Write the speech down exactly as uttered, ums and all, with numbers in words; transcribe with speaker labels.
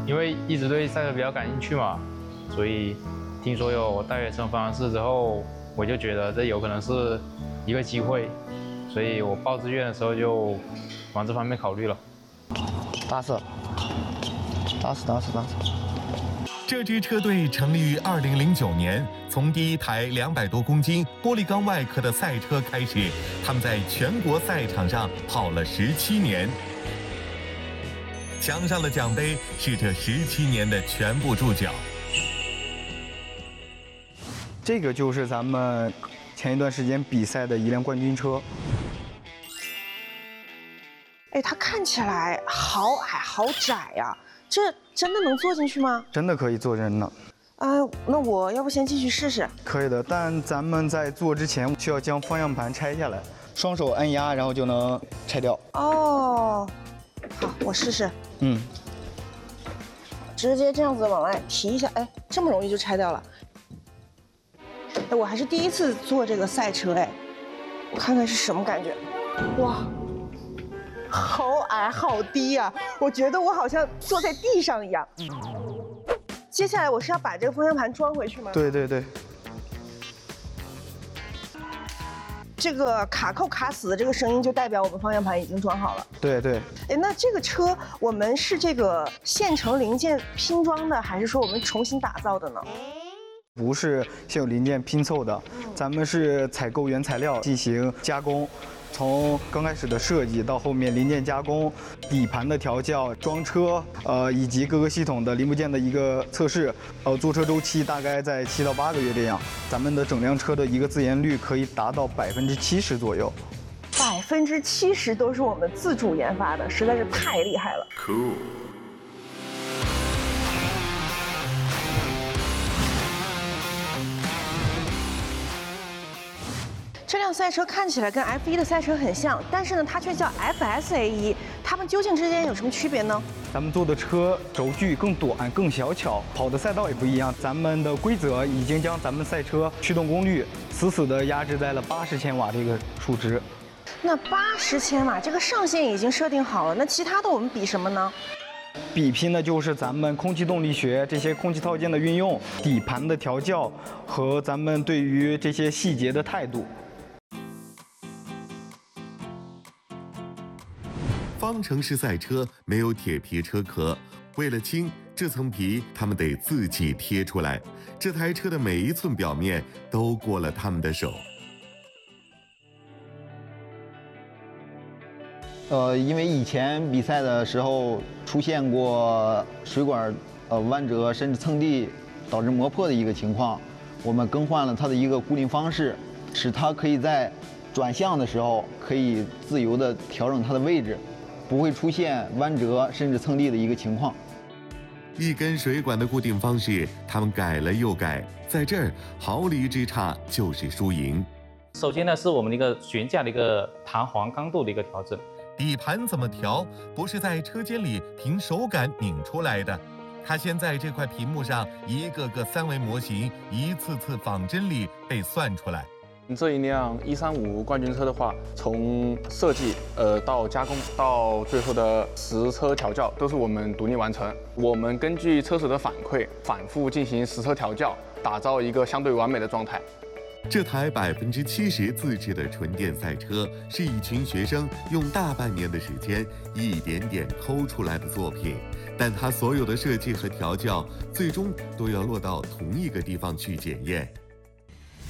Speaker 1: 因为一直对赛车比较感兴趣嘛，所以听说有大学生方程式之后，我就觉得这有可能是一个机会，所以我报志愿的时候就往这方面考虑了。
Speaker 2: 打死，打死，打死，打死！
Speaker 3: 这支车队成立于二零零九年，从第一台两百多公斤玻璃钢外壳的赛车开始，他们在全国赛场上跑了十七年。墙上的奖杯是这十七年的全部注脚。
Speaker 2: 这个就是咱们前一段时间比赛的一辆冠军车。
Speaker 4: 哎，它看起来好矮好窄呀，这真的能坐进去吗？
Speaker 2: 真的可以坐人呢。
Speaker 4: 啊、那我要不先进去试试？
Speaker 2: 可以的，但咱们在做之前需要将方向盘拆下来，双手按压，然后就能拆掉。
Speaker 4: 哦，好，我试试。
Speaker 2: 嗯，
Speaker 4: 直接这样子往外提一下，哎，这么容易就拆掉了。哎，我还是第一次坐这个赛车，哎，我看看是什么感觉。哇，好矮好低呀、啊！我觉得我好像坐在地上一样。接下来我是要把这个方向盘装回去吗？
Speaker 2: 对对对。
Speaker 4: 这个卡扣卡死的这个声音就代表我们方向盘已经装好了。
Speaker 2: 对对。
Speaker 4: 哎，那这个车我们是这个现成零件拼装的，还是说我们重新打造的呢？
Speaker 2: 不是现有零件拼凑的，咱们是采购原材料进行加工。从刚开始的设计到后面零件加工、底盘的调教、装车，呃，以及各个系统的零部件的一个测试，呃，坐车周期大概在七到八个月这样。咱们的整辆车的一个自研率可以达到百分之七十左右。
Speaker 4: 百分之七十都是我们自主研发的，实在是太厉害了。
Speaker 3: Cool。
Speaker 4: 这辆赛车看起来跟 F 一 的赛车很像，但是呢，它却叫 F S A 一，它们究竟之间有什么区别呢？
Speaker 2: 咱们做的车轴距更短、更小巧，跑的赛道也不一样。咱们的规则已经将咱们赛车驱动功率死死地压制在了八十千瓦这个数值。
Speaker 4: 那八十千瓦这个上限已经设定好了，那其他的我们比什么呢？
Speaker 2: 比拼的就是咱们空气动力学这些空气套件的运用、底盘的调教和咱们对于这些细节的态度。
Speaker 3: 方程式赛车没有铁皮车壳，为了轻，这层皮他们得自己贴出来。这台车的每一寸表面都过了他们的手。
Speaker 5: 呃，因为以前比赛的时候出现过水管呃弯折甚至蹭地导致磨破的一个情况，我们更换了它的一个固定方式，使它可以在转向的时候可以自由地调整它的位置。不会出现弯折甚至蹭地的一个情况。
Speaker 3: 一根水管的固定方式，他们改了又改，在这儿毫厘之差就是输赢。
Speaker 6: 首先呢，是我们的一个悬架的一个弹簧刚度的一个调整。
Speaker 3: 底盘怎么调，不是在车间里凭手感拧出来的，它先在这块屏幕上一个个三维模型，一次次仿真里被算出来。
Speaker 7: 这一辆一三五冠军车的话，从设计呃到加工到最后的实车调教都是我们独立完成。我们根据车手的反馈，反复进行实车调教，打造一个相对完美的状态。
Speaker 3: 这台百分之七十自制的纯电赛车，是一群学生用大半年的时间一点点抠出来的作品，但它所有的设计和调教，最终都要落到同一个地方去检验。